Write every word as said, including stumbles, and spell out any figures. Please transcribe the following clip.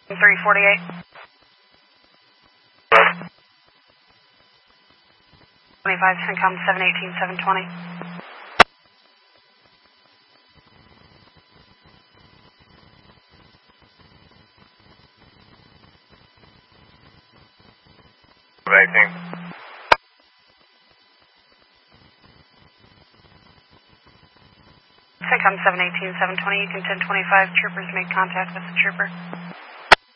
three forty-eight. twenty-five, Syncom seven eighteen, seven twenty. eighteen. Syncom seven eighteen, seven twenty, you can ten twenty-five, troopers made contact with the trooper.